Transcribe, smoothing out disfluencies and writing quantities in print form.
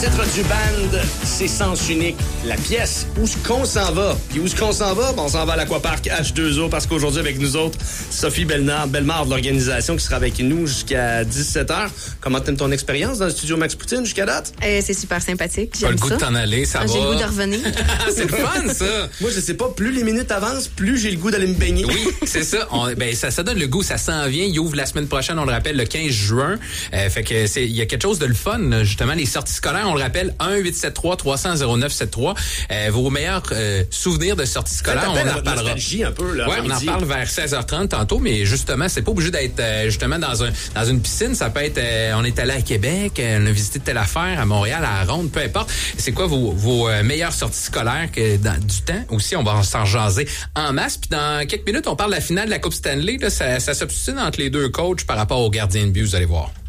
Titre du band, c'est Sens Unique. La pièce, où est-ce qu'on s'en va? Puis où est-ce qu'on s'en va? Ben, on s'en va à l'Aquapark H2O parce qu'aujourd'hui, avec nous autres, Sophie Bellemare de l'organisation qui sera avec nous jusqu'à 17h. Comment t'aimes ton expérience dans le studio Max Poutine jusqu'à date? C'est super sympathique. J'aime Pas le goût ça. de t'en aller, ça va. J'ai le goût de revenir. C'est le fun, ça. Moi, je sais pas, plus les minutes avancent, plus j'ai le goût d'aller me baigner. Oui, c'est ça. Ça donne le goût, ça s'en vient. Il ouvre la semaine prochaine, on le rappelle, le 15 juin. Fait que il y a quelque chose de le fun, justement, les sorties scolaires, on le rappelle, 1-873-300-0973. Vos meilleurs souvenirs de sorties scolaires, on en parlera. Un peu, là, ouais, on en parle vers 16h30 tantôt, mais justement, c'est pas obligé d'être justement dans une piscine. Ça peut être, on est allé à Québec, on a visité telle affaire, à Montréal, à la Ronde, peu importe. C'est quoi vos meilleures sorties scolaires du temps? Aussi, on va s'en jaser en masse. Puis dans quelques minutes, on parle de la finale de la Coupe Stanley. Là, ça s'obstine entre les deux coachs par rapport aux gardiens de but, vous allez voir.